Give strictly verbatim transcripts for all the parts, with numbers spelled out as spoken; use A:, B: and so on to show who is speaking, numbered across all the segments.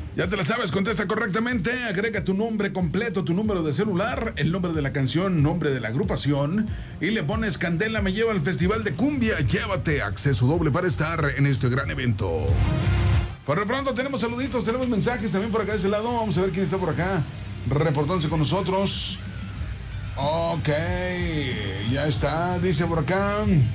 A: Ya te la sabes, contesta correctamente, agrega tu nombre completo, tu número de celular, el nombre de la canción, nombre de la agrupación y le pones Candela me lleva al Festival de Cumbia. Llévate acceso doble para estar en este gran evento. Por lo pronto tenemos saluditos, tenemos mensajes también por acá de ese lado. Vamos a ver quién está por acá reportándose con nosotros. Ok, ya está, dice por acá.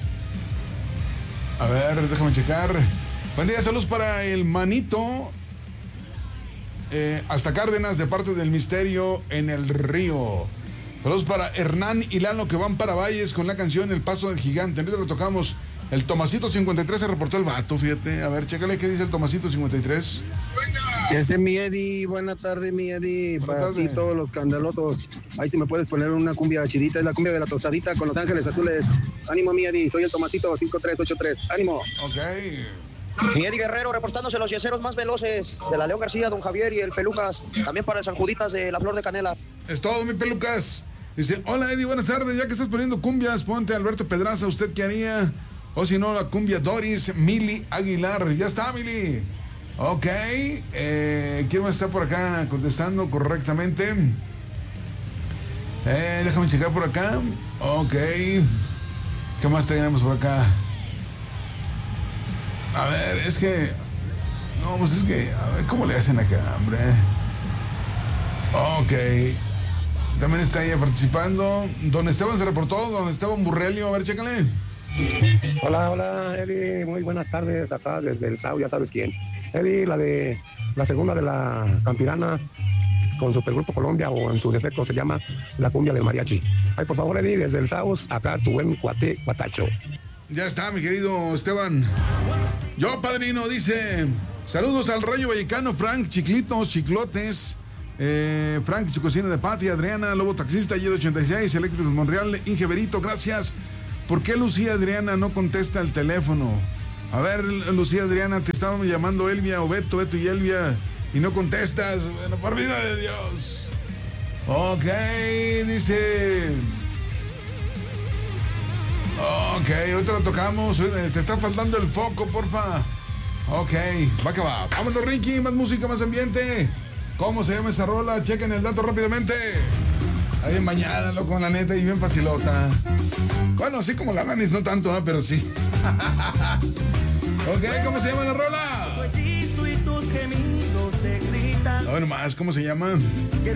A: A ver, déjame checar. Buen día, saludos para el Manito. Eh, hasta Cárdenas, de parte del Misterio en el Río. Saludos para Hernán y Lalo, que van para Valles con la canción El Paso del Gigante. Ahorita lo tocamos. El Tomasito cincuenta y tres se reportó el vato, fíjate. A ver, chécale qué dice el Tomasito cincuenta y tres.
B: Ese mi Eddie, buena tarde mi Eddie,
A: Buena
B: para
A: tarde.
B: ti todos los candalosos. Ahí si me puedes poner una cumbia chidita, es la cumbia de la tostadita con Los Ángeles Azules. Ánimo mi Eddie, soy el Tomasito cinco tres ocho tres, ánimo.
A: Ok.
C: Mi Eddie Guerrero reportándose los yeseros más veloces de la León García, Don Javier y el Pelucas. También para el San Juditas de la Flor de Canela.
A: Es todo, mi Pelucas. Dice, hola Eddie, buenas tardes. Ya que estás poniendo cumbias, ponte Alberto Pedraza. ¿Usted qué haría? O si no, la cumbia Doris, Mili Aguilar. Ya está, Mili. Ok. Eh, ¿Quién más está por acá contestando correctamente? Eh, déjame checar por acá. Ok. ¿Qué más tenemos por acá? A ver, es que... No, pues es que... A ver, ¿cómo le hacen acá, hombre? Ok. También está ella participando. Don Esteban se reportó. Don Esteban Burrelio. A ver, chécale.
D: Hola, hola, Eddie. Muy buenas tardes acá desde el S A U, ya sabes quién. Eddie, la de la segunda de la Campirana con Supergrupo Colombia, o en su defecto se llama La Cumbia del Mariachi. Ay, por favor, Eddie, desde el S A U, acá tu buen cuate, cuatacho.
A: Ya está, mi querido Esteban. Yo, padrino, dice... Saludos al Rayo Vallecano, Frank, Chiclitos, Chiclotes... Eh, Frank, su cocina de Pati, Adriana, Lobo Taxista, Y ochenta y seis, Eléctricos Monreal, Ingeberito, gracias. ¿Por qué Lucía Adriana no contesta el teléfono? A ver, Lucía Adriana, te estábamos llamando Elvia o Beto, Beto y Elvia, y no contestas. Bueno, por vida de Dios. Ok, dice... Ok, ahorita lo tocamos. Te está faltando el foco, porfa. Ok, va que va. Vámonos, Ricky, más música, más ambiente. ¿Cómo se llama esa rola? Chequen el dato rápidamente. Está bien bañada, loco, la neta, y bien facilota. Bueno, así como la Alanis, no tanto, ¿eh? Pero sí. Ok, ¿cómo se llama la rola? No, nomás, ¿cómo se llama?